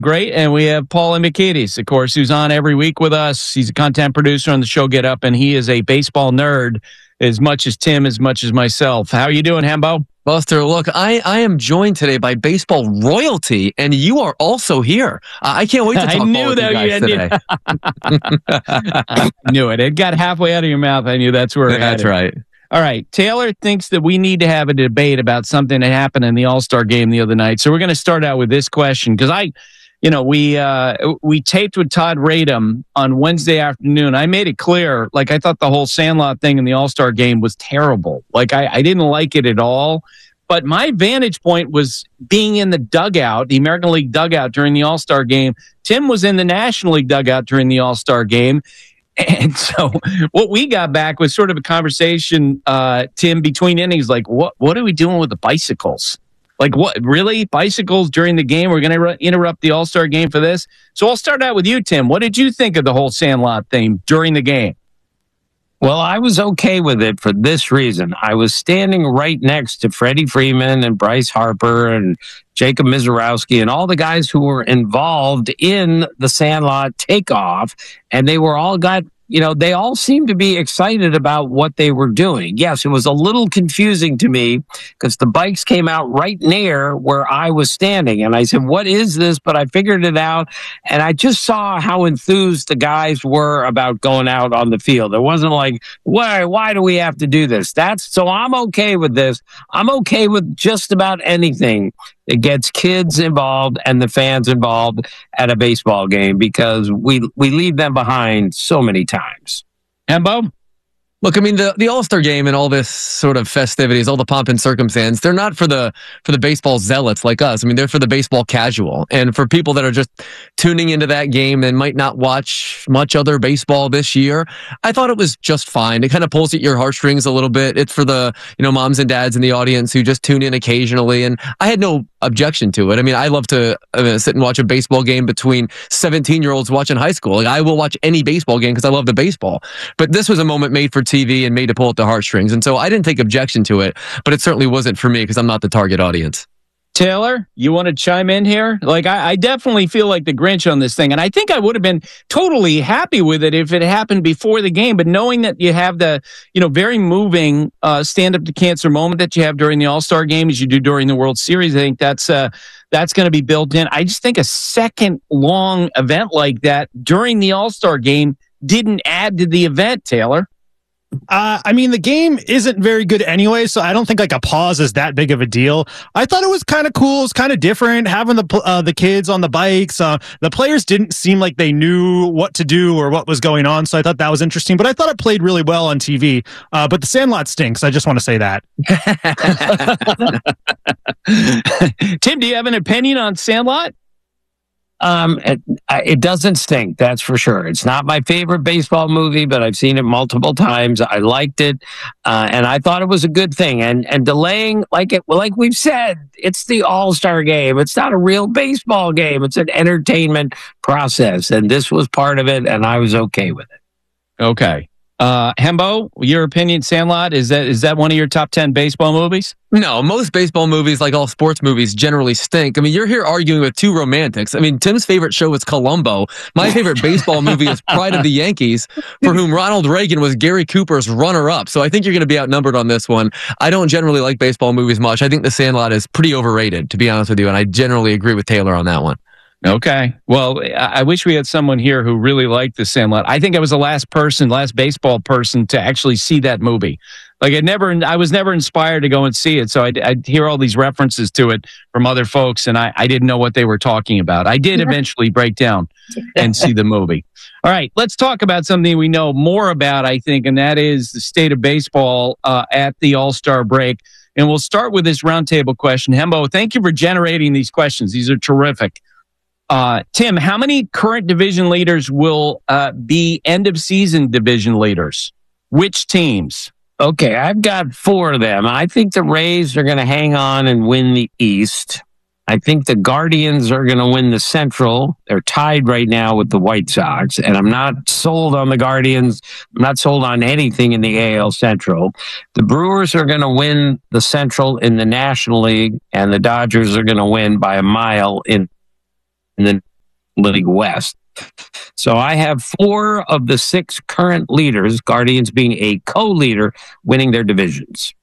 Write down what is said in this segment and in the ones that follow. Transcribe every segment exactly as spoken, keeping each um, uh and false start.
Great. And we have Paul Emikides, of course, who's on every week with us. He's a content producer on the show Get Up, and he is a baseball nerd as much as Tim, as much as myself. How are you doing, Hembo? Buster, look, I, I am joined today by baseball royalty, and you are also here. Uh, I can't wait to talk I knew ball with that you guys today. I knew it. It got halfway out of your mouth. I knew that's where we're That's headed. right. All right. Taylor thinks that we need to have a debate about something that happened in the All-Star game the other night. So we're going to start out with this question because I, you know, we uh, we taped with Todd Radom on Wednesday afternoon. I made it clear, like I thought the whole Sandlot thing in the All-Star game was terrible. Like I, I didn't like it at all. But my vantage point was being in the dugout, the American League dugout during the All-Star game. Tim was in the National League dugout during the All-Star game. And so what we got back was sort of a conversation, uh, Tim, between innings, like, what what are we doing with the bicycles? Like, what, really? Bicycles during the game? We're going to re- interrupt the All-Star game for this? So I'll start out with you, Tim. What did you think of the whole Sandlot thing during the game? Well, I was okay with it for this reason. I was standing right next to Freddie Freeman and Bryce Harper and Jacob Mizorowski and all the guys who were involved in the Sandlot takeoff, and they were all got, you know, they all seemed to be excited about what they were doing. Yes, it was a little confusing to me because the bikes came out right near where I was standing. And I said, what is this? But I figured it out. And I just saw how enthused the guys were about going out on the field. It wasn't like, why, why do we have to do this? That's so I'm okay with this. I'm okay with just about anything that gets kids involved and the fans involved at a baseball game because we we leave them behind so many times. And Bob? Look, I mean, the, the All-Star game and all this sort of festivities, all the pomp and circumstance, they're not for the for the baseball zealots like us. I mean, they're for the baseball casual. And for people that are just tuning into that game and might not watch much other baseball this year, I thought it was just fine. It kind of pulls at your heartstrings a little bit. It's for the, you know, moms and dads in the audience who just tune in occasionally. And I had no objection to it. I mean, I love to uh, sit and watch a baseball game between seventeen-year-olds watching high school. Like, I will watch any baseball game because I love the baseball. But this was a moment made for T V and made to pull at the heartstrings. And so I didn't take objection to it, but it certainly wasn't for me because I'm not the target audience. Taylor, you want to chime in here? Like, I, I definitely feel like the Grinch on this thing. And I think I would have been totally happy with it if it happened before the game. But knowing that you have the, you know, very moving uh, stand up to cancer moment that you have during the All-Star game as you do during the World Series, I think that's uh, that's going to be built in. I just think a second long event like that during the All-Star game didn't add to the event, Taylor. Uh, I mean, the game isn't very good anyway, so I don't think like a pause is that big of a deal. I thought it was kind of cool. It's kind of different having the uh, the kids on the bikes. Uh, the players didn't seem like they knew what to do or what was going on, so I thought that was interesting. But I thought it played really well on T V. Uh, but the Sandlot stinks. I just want to say that. Tim, do you have an opinion on Sandlot? Um, it, it doesn't stink, that's for sure. It's not my favorite baseball movie, but I've seen it multiple times. I liked it, uh, and I thought it was a good thing. And and delaying, like it, like we've said, it's the All-Star game. It's not a real baseball game. It's an entertainment process, and this was part of it, and I was okay with it. Okay. Uh, Hembo, your opinion, Sandlot, is that is that one of your top ten baseball movies? No, most baseball movies, like all sports movies, generally stink. I mean, you're here arguing with two romantics. I mean, Tim's favorite show is Columbo. My favorite baseball movie is Pride of the Yankees, for whom Ronald Reagan was Gary Cooper's runner-up. So I think you're going to be outnumbered on this one. I don't generally like baseball movies much. I think The Sandlot is pretty overrated, to be honest with you, and I generally agree with Taylor on that one. Okay. Well, I wish we had someone here who really liked The Sandlot. I think I was the last person, last baseball person to actually see that movie. Like, I never, I was never inspired to go and see it. So I'd, I'd hear all these references to it from other folks, and I, I didn't know what they were talking about. I did eventually break down and see the movie. All right, let's talk about something we know more about, I think, and that is the state of baseball uh, at the All-Star break. And we'll start with this roundtable question. Hembo, thank you for generating these questions. These are terrific. Uh, Tim, how many current division leaders will uh, be end-of-season division leaders? Which teams? Okay, I've got four of them. I think the Rays are going to hang on and win the East. I think the Guardians are going to win the Central. They're tied right now with the White Sox, and I'm not sold on the Guardians. I'm not sold on anything in the A L Central. The Brewers are going to win the Central in the National League, and the Dodgers are going to win by a mile in in the League West. So I have four of the six current leaders, Guardians being a co-leader, winning their divisions.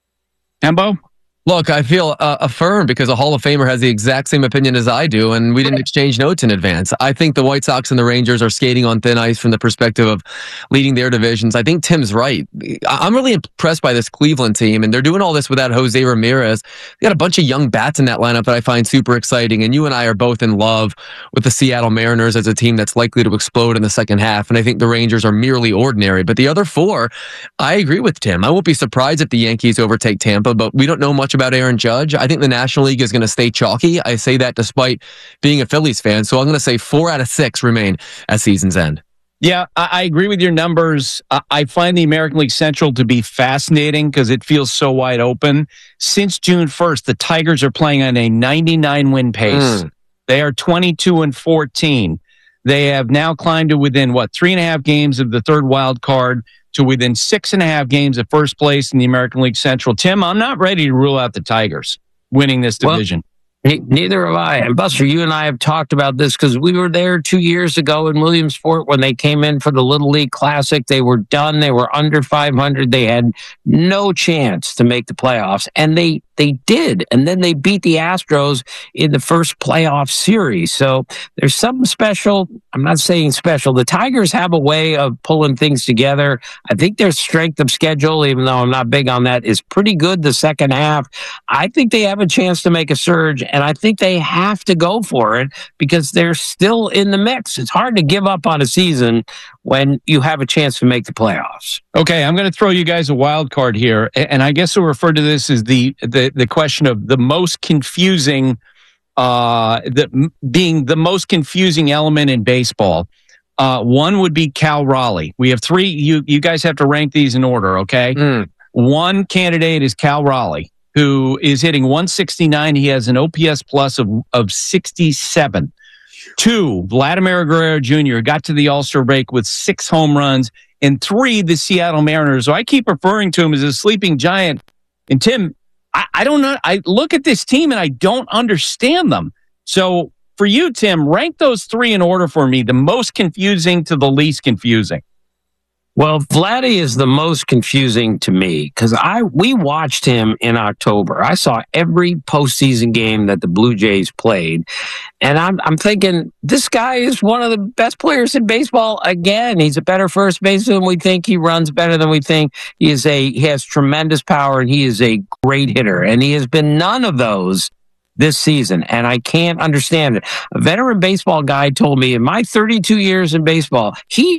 Hembo? Look, I feel uh, affirmed because a Hall of Famer has the exact same opinion as I do, and we didn't exchange notes in advance. I think the White Sox and the Rangers are skating on thin ice from the perspective of leading their divisions. I think Tim's right. I'm really impressed by this Cleveland team, and they're doing all this without Jose Ramirez. They got a bunch of young bats in that lineup that I find super exciting, and you and I are both in love with the Seattle Mariners as a team that's likely to explode in the second half, and I think the Rangers are merely ordinary. But the other four, I agree with Tim. I won't be surprised if the Yankees overtake Tampa, but we don't know much about Aaron Judge. I think the National League is going to stay chalky. I say that despite being a Phillies fan. So I'm going to say four out of six remain at season's end. Yeah, I, I agree with your numbers. I, I find the American League Central to be fascinating because it feels so wide open. Since June first, the Tigers are playing on a ninety-nine win pace. Mm. They are twenty-two and fourteen. They have now climbed to within, what, three and a half games of the third wild card, to within six and a half games of first place in the American League Central. Tim, I'm not ready to rule out the Tigers winning this division. Well, neither have I. And Buster, you and I have talked about this because we were there two years ago in Williamsport when they came in for the Little League Classic. They were done. They were under five hundred. They had no chance to make the playoffs. And they They did. And then they beat the Astros in the first playoff series. So there's something special. I'm not saying special. The Tigers have a way of pulling things together. I think their strength of schedule, even though I'm not big on that, is pretty good the second half. I think they have a chance to make a surge, and I think they have to go for it because they're still in the mix. It's hard to give up on a season when you have a chance to make the playoffs. Okay, I'm going to throw you guys a wild card here, and I guess we'll refer to this as the the, the question of the most confusing, uh, the being the most confusing element in baseball. Uh, one would be Cal Raleigh. We have three. You you guys have to rank these in order, okay? Mm. One candidate is Cal Raleigh, who is hitting one sixty-nine. He has an O P S plus of of sixty-seven. Two, Vladimir Guerrero Junior got to the All-Star break with six home runs. And three, the Seattle Mariners. So I keep referring to him as a sleeping giant. And Tim, I, I don't know. I look at this team and I don't understand them. So for you, Tim, rank those three in order for me, the most confusing to the least confusing. Well, Vladdy is the most confusing to me because I we watched him in October. I saw every postseason game that the Blue Jays played, and I'm I'm thinking this guy is one of the best players in baseball. Again, he's a better first baseman than we think. He runs better than we think. He is a he has tremendous power, and he is a great hitter. And he has been none of those this season, and I can't understand it. A veteran baseball guy told me in my thirty-two years in baseball, he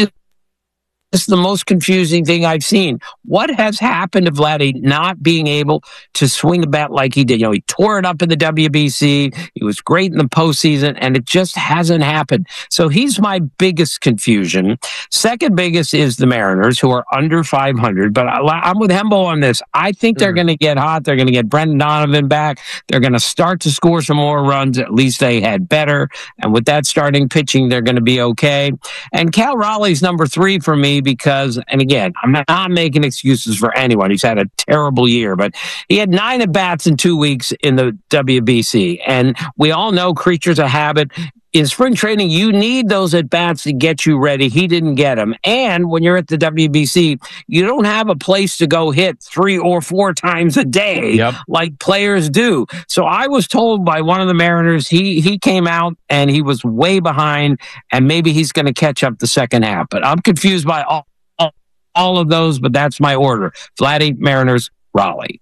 This is the most confusing thing I've seen. What has happened to Vladdy not being able to swing the bat like he did? You know, he tore it up in the W B C. He was great in the postseason, and it just hasn't happened. So he's my biggest confusion. Second biggest is the Mariners, who are under five hundred. But I, I'm with Hembo on this. I think they're mm. going to get hot. They're going to get Brendan Donovan back. They're going to start to score some more runs. At least they had better. And with that starting pitching, they're going to be okay. And Cal Raleigh's number three for me. Because, and again, I'm not, not making excuses for anyone. He's had a terrible year, but he had nine at-bats in two weeks in the W B C. And we all know creatures of habit. In spring training, you need those at-bats to get you ready. He didn't get them. And when you're at the W B C, you don't have a place to go hit three or four times a day yep. like players do. So I was told by one of the Mariners, he he came out and he was way behind, and maybe he's going to catch up the second half. But I'm confused by all, all, all of those, but that's my order. Vladdy, Mariners, Raleigh.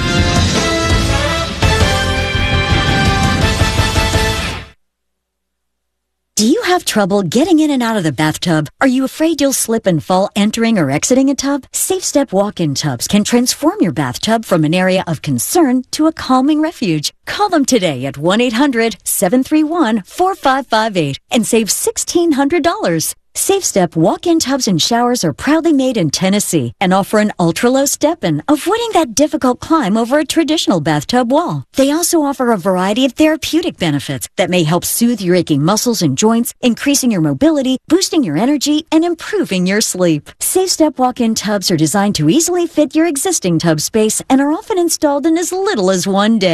Do you have trouble getting in and out of the bathtub? Are you afraid you'll slip and fall entering or exiting a tub? SafeStep walk-in tubs can transform your bathtub from an area of concern to a calming refuge. Call them today at one eight hundred seven three one four five five eight and save sixteen hundred dollars. SafeStep walk-in tubs and showers are proudly made in Tennessee and offer an ultra-low step-in, avoiding that difficult climb over a traditional bathtub wall. They also offer a variety of therapeutic benefits that may help soothe your aching muscles and joints, increasing your mobility, boosting your energy, and improving your sleep. SafeStep walk-in tubs are designed to easily fit your existing tub space and are often installed in as little as one day.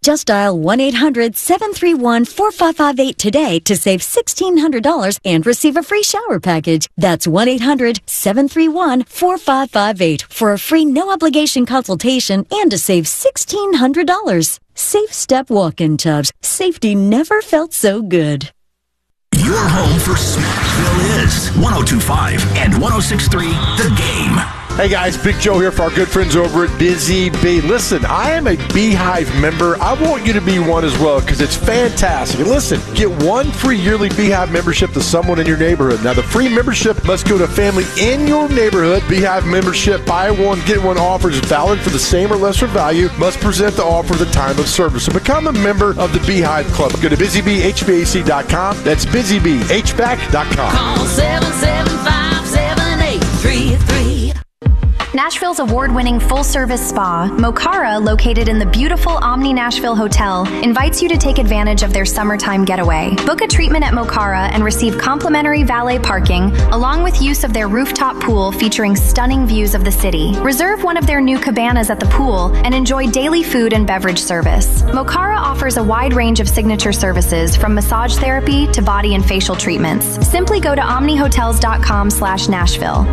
Just dial one eight hundred seven three one four five five eight today to save sixteen hundred dollars and receive a free shower package. That's one eight hundred seven three one four five five eight for a free no-obligation consultation and to save sixteen hundred dollars. Safe Step Walk-In Tubs. Safety never felt so good. Your home for Smashville is one oh two point five and one oh six point three The Game. Hey guys, Big Joe here for our good friends over at Busy Bee. Listen, I am a Beehive member. I want you to be one as well because it's fantastic. And listen, get one free yearly Beehive membership to someone in your neighborhood. Now, the free membership must go to a family in your neighborhood. Beehive membership, buy one, get one offer is valid for the same or lesser value. Must present the offer at the time of service. So become a member of the Beehive Club. Go to busy bee h v a c dot com. That's busy bee h v a c dot com. Call seven seven five seven eight three three. Nashville's award-winning full-service spa, Mokara, located in the beautiful Omni Nashville Hotel, invites you to take advantage of their summertime getaway. Book a treatment at Mokara and receive complimentary valet parking, along with use of their rooftop pool featuring stunning views of the city. Reserve one of their new cabanas at the pool and enjoy daily food and beverage service. Mokara offers a wide range of signature services, from massage therapy to body and facial treatments. Simply go to omnihotels dot com slash Nashville.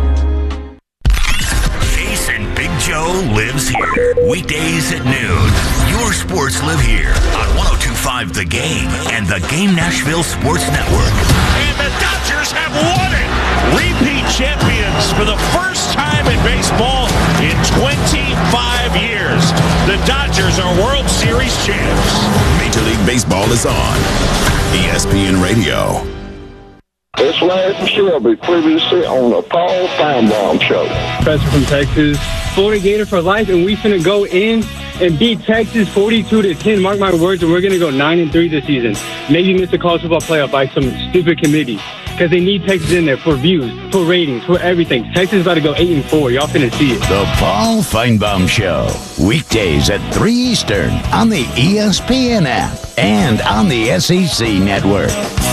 And Big Joe lives here. Weekdays at noon. Your sports live here on one oh two point five The Game and the Game Nashville Sports Network. And the Dodgers have won it. Repeat champions for the first time in baseball in twenty-five years. The Dodgers are World Series champs. Major League Baseball is on E S P N Radio. It's Larry Shelby, previously on the Paul Feinbaum Show. Professor from Texas, Florida Gator for life, and we finna go in and beat Texas forty-two to ten. Mark my words, and we're gonna go nine and three this season. Maybe miss the college football playoff by some stupid committee because they need Texas in there for views, for ratings, for everything. Texas is about to go eight and four. Y'all finna see it. The Paul Feinbaum Show, weekdays at three Eastern on the E S P N app and on the S E C network.